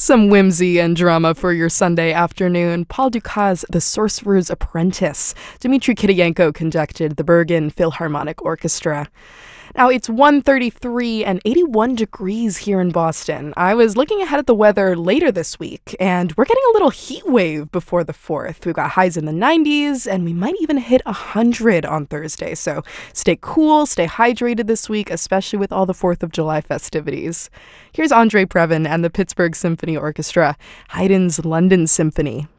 some whimsy and drama for your Sunday afternoon. Paul Dukas' The Sorcerer's Apprentice. Dmitry Kiriyenko conducted the Bergen Philharmonic Orchestra. Now, it's 1:33 and 81 degrees here in Boston. I was looking ahead at the weather later this week, and we're getting a little heat wave before the 4th. We've got highs in the 90s, and we might even hit 100 on Thursday. So stay cool, stay hydrated this week, especially with all the 4th of July festivities. Here's Andre Previn and the Pittsburgh Symphony Orchestra, Haydn's London Symphony.